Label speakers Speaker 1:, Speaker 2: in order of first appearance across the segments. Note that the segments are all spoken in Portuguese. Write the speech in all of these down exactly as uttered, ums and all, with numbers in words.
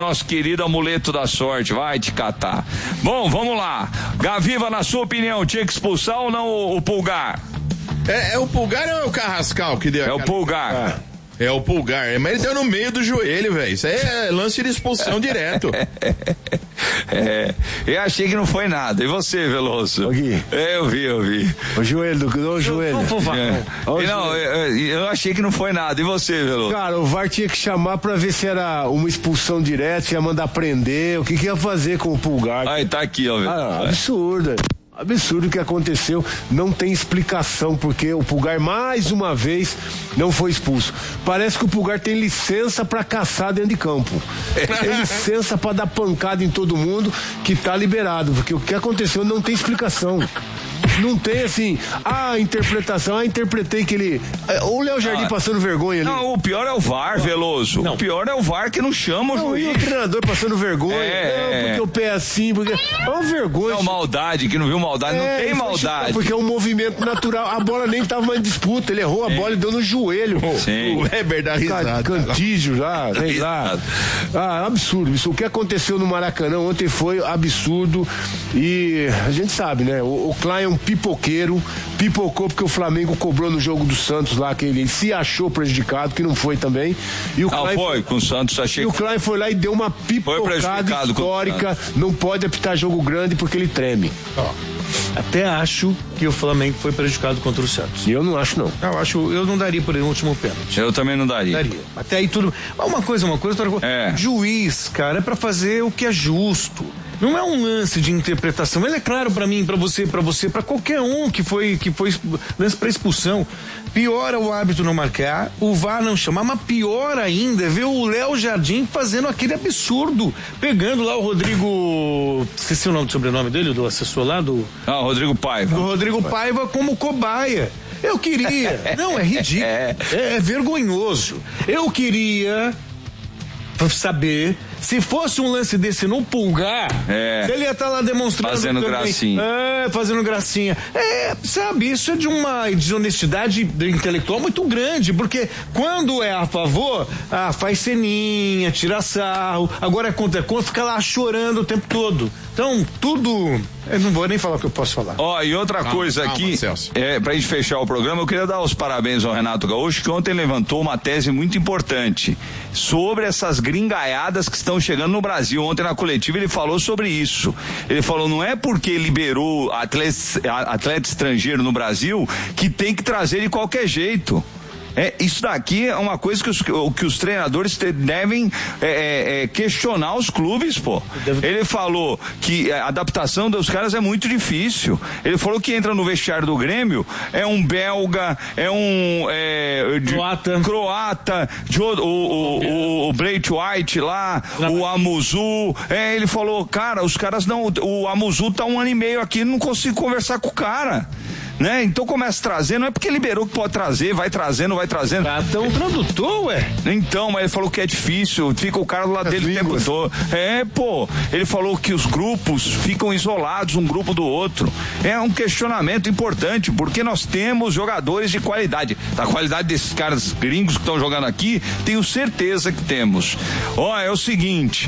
Speaker 1: nosso querido amuleto da sorte, vai te catar. Bom, vamos lá. Gaviva, na sua opinião, tinha que expulsar ou não o, o Pulgar?
Speaker 2: É, é o Pulgar ou é o Carrascal que deu?
Speaker 1: É o Pulgar.
Speaker 2: Ah. É o Pulgar, mas ele deu no meio do joelho, velho. Isso aí é lance de expulsão direto.
Speaker 1: É, eu achei que não foi nada. E você, Veloso?
Speaker 3: Aqui.
Speaker 1: É, eu vi, eu vi.
Speaker 3: O joelho, do, o joelho.
Speaker 1: Não, é. não eu, eu achei que não foi nada. E você, Veloso?
Speaker 3: Cara, o V A R tinha que chamar pra ver se era uma expulsão direta, se ia mandar prender, o que que ia fazer com o Pulgar.
Speaker 1: Aí, tá aqui, ó.
Speaker 3: Ah, absurdo. Absurdo o que aconteceu, não tem explicação porque o Pulgar mais uma vez não foi expulso. Parece que o Pulgar tem licença pra caçar dentro de campo. Tem licença pra dar pancada em todo mundo que tá liberado, porque o que aconteceu não tem explicação. Não tem assim, a interpretação, ah, interpretei que ele. O Léo Jardim ah, passando vergonha ali.
Speaker 1: Não, o pior é o V A R, Veloso. Não. O pior é o V A R que não chama o
Speaker 3: não,
Speaker 1: juiz.
Speaker 3: E o treinador passando vergonha. É, não, porque o pé é assim, porque. É uma vergonha.
Speaker 1: Não, maldade, que não viu maldade, é, não tem maldade.
Speaker 3: Porque é um movimento natural. A bola nem tava mais em disputa, ele errou a bola e deu no joelho.
Speaker 1: Sim.
Speaker 2: O Weber dá risada.
Speaker 3: Cantígio lá, sei lá. Ah, absurdo. Isso, o que aconteceu no Maracanã ontem foi absurdo. E a gente sabe, né? O, o Klein é um pipoqueiro, pipocou porque o Flamengo cobrou no jogo do Santos lá, que ele se achou prejudicado, que não foi também. E o
Speaker 1: não
Speaker 3: Klein
Speaker 1: foi, com o Santos achei.
Speaker 3: E o Klein foi lá e deu uma pipocada histórica, não pode apitar jogo grande porque ele treme.
Speaker 4: Ó, até acho que o Flamengo foi prejudicado contra o Santos.
Speaker 3: E eu não acho não.
Speaker 4: Eu acho, eu não daria por ele no último pênalti.
Speaker 1: Eu também não daria.
Speaker 4: Daria. Até aí tudo. Uma coisa, uma coisa, outra coisa.
Speaker 1: É.
Speaker 4: Juiz, cara, é pra fazer o que é justo. Não é um lance de interpretação. Ele é claro pra mim, pra você, pra você, pra qualquer um que foi, que foi lance pra expulsão. Pior é o árbitro não marcar, o V A R não chamar, mas pior ainda é ver o Léo Jardim fazendo aquele absurdo, pegando lá o Rodrigo, esqueci o nome do sobrenome dele, do assessor lá, do...
Speaker 1: Ah, Rodrigo Paiva.
Speaker 4: Do Rodrigo Paiva como cobaia. Eu queria, não, é ridículo, é, é vergonhoso. Eu queria saber se fosse um lance desse no Pulgar,
Speaker 1: é.
Speaker 4: se ele ia estar tá lá demonstrando
Speaker 1: fazendo
Speaker 4: também,
Speaker 1: gracinha.
Speaker 4: É, fazendo gracinha. É, sabe, isso é de uma desonestidade intelectual muito grande, porque quando é a favor, ah, faz ceninha, tira sarro, agora é contra contra, fica lá chorando o tempo todo. Então, tudo, eu não vou nem falar o que eu posso falar.
Speaker 1: Ó, oh, e outra calma, coisa calma, aqui, Celso. É, pra gente fechar o programa, eu queria dar os parabéns ao Renato Gaúcho, que ontem levantou uma tese muito importante sobre essas gringaiadas que estão chegando no Brasil. Ontem na coletiva ele falou sobre isso. Ele falou, não é porque liberou atleta, atleta estrangeiro no Brasil que tem que trazer de qualquer jeito. É, isso daqui é uma coisa que os, que os treinadores te, devem é, é, questionar os clubes, pô. Ele falou que a adaptação dos caras é muito difícil. Ele falou que entra no vestiário do Grêmio, é um belga, é um é, de,
Speaker 4: croata,
Speaker 1: croata de, o, o, o, o Blake White lá, o Amuzu. É, ele falou, cara, os caras não. O Amuzu tá um ano e meio aqui, não consigo conversar com o cara. Né? Então começa a trazer, não é porque liberou que pode trazer, vai trazendo, vai trazendo.
Speaker 4: Tá tão tradutor, ué?
Speaker 1: Então, mas ele falou que é difícil, fica o cara do lado dele o tempo todo. É, pô, ele falou que os grupos ficam isolados um grupo do outro. É um questionamento importante, porque nós temos jogadores de qualidade. Da qualidade desses caras gringos que estão jogando aqui, tenho certeza que temos. Ó, é o seguinte,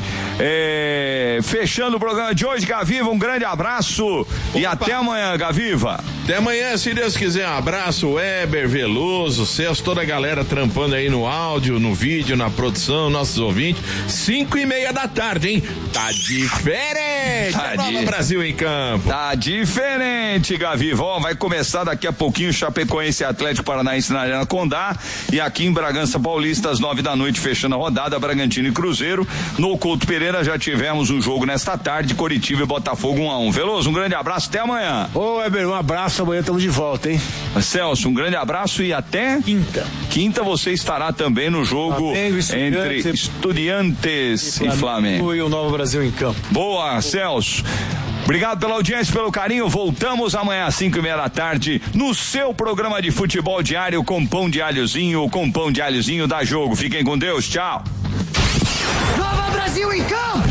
Speaker 1: é... fechando o programa de hoje, Gaviva, um grande abraço. Opa. E até amanhã, Gaviva.
Speaker 2: Até amanhã, se Deus quiser. Um abraço, Weber, Veloso, Celso, toda a galera trampando aí no áudio, no vídeo, na produção, nossos ouvintes. Cinco e meia da tarde, hein? Tá diferente. Tá Nova di... Brasil em campo.
Speaker 1: Tá diferente, Gaviva. Ó, vai começar daqui a pouquinho Chapecoense e Atlético Paranaense na Arena Condá. E aqui em Bragança Paulista, às nove da noite, fechando a rodada, Bragantino e Cruzeiro. No Couto Pereira já tivemos um jogo nesta tarde, Coritiba e Botafogo um a um. Veloso, um grande abraço, até amanhã.
Speaker 3: Ô, Weber, um abraço. Amanhã estamos de volta, hein?
Speaker 1: Celso, um grande abraço e até
Speaker 4: quinta.
Speaker 1: Quinta você estará também no jogo Flamengo, entre Estudiantes e, e Flamengo.
Speaker 4: E o Novo Brasil em campo.
Speaker 1: Boa, Celso. Obrigado pela audiência, pelo carinho. Voltamos amanhã às cinco e meia da tarde no seu programa de futebol diário com pão de alhozinho, com pão de alhozinho da Jogo. Fiquem com Deus, tchau.
Speaker 5: Nova Brasil em campo!